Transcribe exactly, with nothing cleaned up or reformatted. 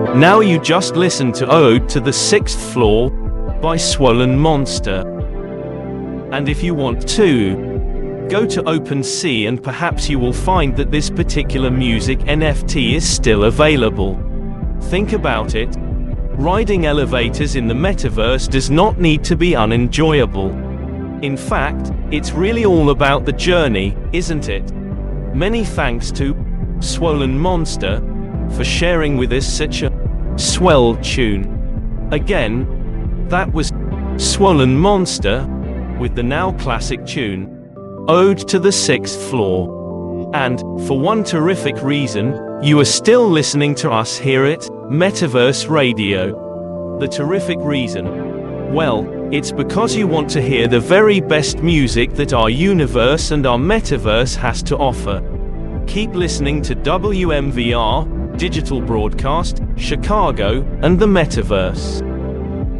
Now you just listened to Ode to the Sixth Floor by Swollen Monster. And if you want to, go to OpenSea and perhaps you will find that this particular music N F T is still available. Think about it. Riding elevators in the metaverse does not need to be unenjoyable. In fact, it's really all about the journey, isn't it? Many thanks to Swollen Monster for sharing with us such a swell tune. Again, that was Swollen Monster with the now classic tune Ode to the Sixth Floor. And, for one terrific reason, you are still listening to us here at Metaverse Radio. The terrific reason? Well, it's because you want to hear the very best music that our universe and our metaverse has to offer. Keep listening to W M V R, Digital Broadcast, Chicago, and the Metaverse.